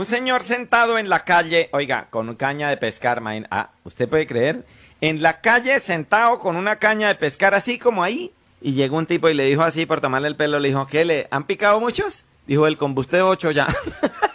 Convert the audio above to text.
Un señor sentado en la calle, oiga, con caña de pescar, ¿usted puede creer? En la calle sentado con una caña de pescar así como ahí. Y llegó un tipo y le dijo así por tomarle el pelo, le dijo, ¿qué le han picado muchos? Dijo él, con usted 8 ya.